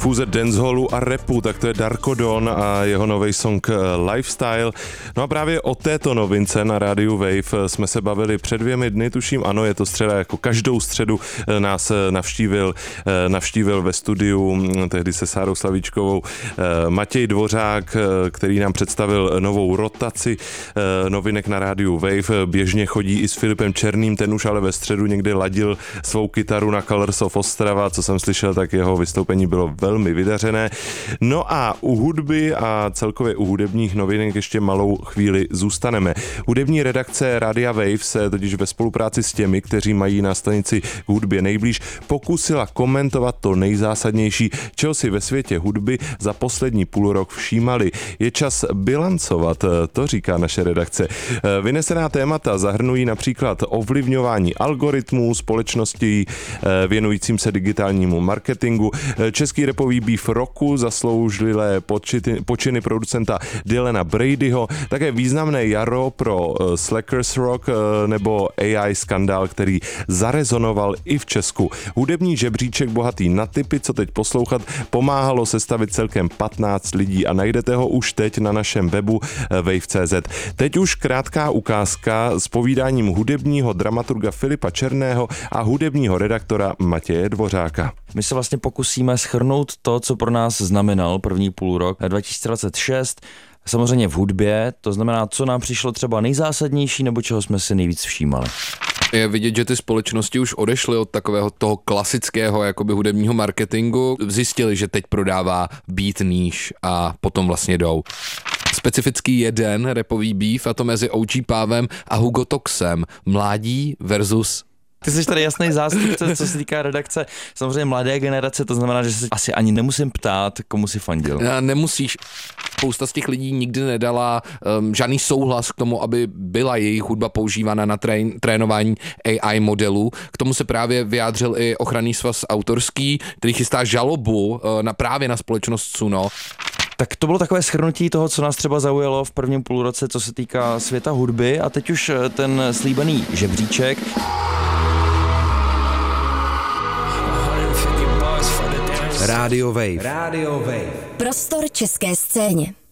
Fúze dancehallu a rapu, tak to je Darko Don a jeho nový song Lifestyle. No a právě o této novince na rádiu Wave jsme se bavili před 2 dny, tuším, ano, je to středa, jako každou středu nás navštívil ve studiu, tehdy se Sárou Slavíčkovou, Matěj Dvořák, který nám představil novou rotaci novinek na rádiu Wave. Běžně chodí i s Filipem Černým, ten už ale ve středu někde ladil svou kytaru na Colors of Ostrava, co jsem slyšel, tak jeho vystoupení bylo velmi vydařené. No a u hudby a celkově u hudebních novinek ještě malou chvíli zůstaneme. Hudební redakce Rádia Wave se totiž ve spolupráci s těmi, kteří mají na stanici k hudbě nejblíž, pokusila komentovat to nejzásadnější, čeho si ve světě hudby za poslední půlrok všímali. Je čas bilancovat, to říká naše redakce. Vynesená témata zahrnují například ovlivňování algoritmů společností věnujícím se digitálnímu marketingu, český rapový beef roku, zasloužilé počiny producenta Dylana Bradyho, také významné jaro pro Slackers Rock nebo AI skandál, který zarezonoval i v Česku. Hudební žebříček bohatý na tipy, co teď poslouchat, pomáhalo sestavit celkem 15 lidí a najdete ho už teď na našem webu wave.cz. Teď už krátká ukázka s povídáním hudebního dramaturga Filipa Černého a hudebního redaktora Matěje Dvořáka. My se vlastně pokusíme shrnout to, co pro nás znamenal první půlrok 2026, samozřejmě v hudbě, to znamená, co nám přišlo třeba nejzásadnější nebo čeho jsme si nejvíc všímali. Je vidět, že ty společnosti už odešly od takového toho klasického jakoby hudebního marketingu, zjistili, že teď prodává beat níž a potom vlastně jdou. Specifický jeden rapový beef, a to mezi OG Pávem a Hugo Toxem. Mládí versus... Ty jsi tady jasný zástupce, co se týká redakce. Samozřejmě mladé generace, to znamená, že se asi ani nemusím ptát, komu si fandil. Nemusíš. Spousta z těch lidí nikdy nedala žádný souhlas k tomu, aby byla jejich hudba používána na trénování AI modelů. K tomu se právě vyjádřil i ochranný svaz autorský, který chystá žalobu právě na společnost Suno. Tak to bylo takové shrnutí toho, co nás třeba zaujalo v prvním půlroce, co se týká světa hudby, a teď už ten slíbený žebříček. Radio Wave. Radio Wave. Prostor české scéně.